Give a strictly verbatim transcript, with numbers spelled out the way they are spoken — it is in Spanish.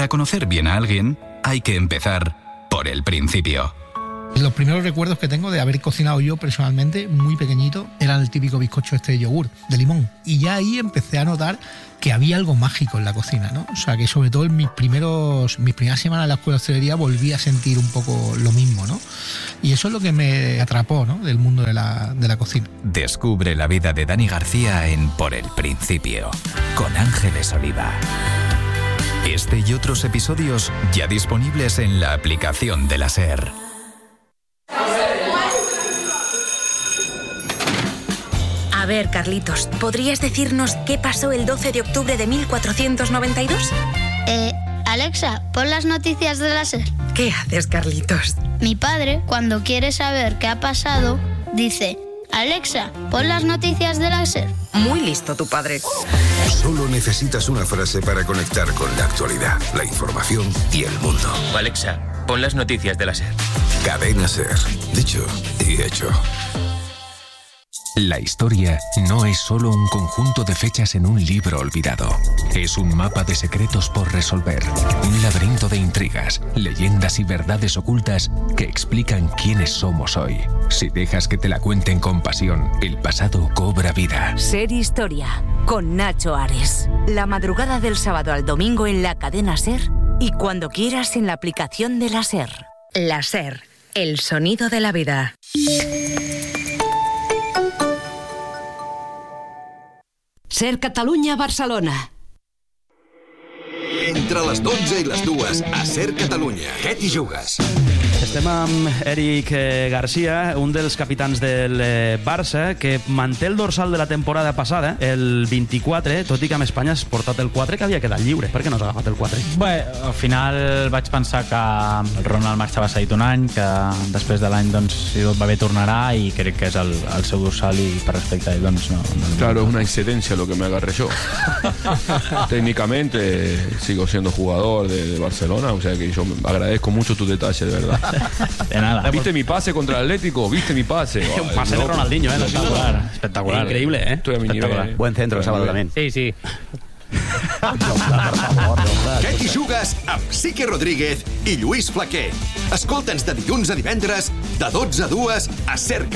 Para conocer bien a alguien, hay que empezar por el principio. Los primeros recuerdos que tengo de haber cocinado yo personalmente, muy pequeñito, era el típico bizcocho este de yogur, de limón. Y ya ahí empecé a notar que había algo mágico en la cocina, ¿no? O sea, que sobre todo en mis primeros, mis primeras semanas en la escuela de hostelería volví a sentir un poco lo mismo, ¿no? Y eso es lo que me atrapó, ¿no?, del mundo de la, de la cocina. Descubre la vida de Dani García en Por el Principio, con Ángeles Oliva. Este y otros episodios ya disponibles en la aplicación de la SER. A ver, Carlitos, ¿podrías decirnos qué pasó el doce de octubre de mil cuatrocientos noventa y dos? Eh, Alexa, pon las noticias de la SER. ¿Qué haces, Carlitos? Mi padre, cuando quiere saber qué ha pasado, dice: Alexa, pon las noticias de la SER. Muy listo tu padre. Solo necesitas una frase para conectar con la actualidad, la información y el mundo. Alexa, pon las noticias de la SER. Cadena SER. Dicho y hecho. La historia no es solo un conjunto de fechas en un libro olvidado. Es un mapa de secretos por resolver. Un laberinto de intrigas, leyendas y verdades ocultas que explican quiénes somos hoy. Si dejas que te la cuenten con pasión, el pasado cobra vida. SER Historia, con Nacho Ares. La madrugada del sábado al domingo en la cadena SER y cuando quieras en la aplicación de la SER. La SER, el sonido de la vida. SER Catalunya, Barcelona. Entre les dotze i les dues, a SER Catalunya. Què t'hi jugues? Estem amb Eric Garcia, un dels capitans del Barça, que manté el dorsal de la temporada passada, el vint-i-quatre, tot i que amb Espanya has portat el quatre, que havia quedat lliure. Per què no has agafat el quatre? Bé, al final vaig pensar que el Ronald marxava cedit un any, que després de l'any, doncs, si tot va bé, tornarà, i crec que és el, el seu dorsal, i per respecte a ell, doncs, no... no claro, es una excedencia lo que me agarré yo. Técnicamente sigo siendo jugador de, de Barcelona, o sea que yo agradezco mucho tu detalle, de verdad. De nada. ¿Viste mi pase contra el Atlético? ¿Viste mi pase? Un pase de Ronaldinho, ¿eh? Espectacular. Espectacular. Increíble, ¿eh? Estoy a mi nivel. Buen centro el sábado también. Sí, sí. Què t'hi jugues amb Sique Rodríguez i Lluís Flaquer? Escolta'ns de dilluns a divendres, de dotze a dues, a SER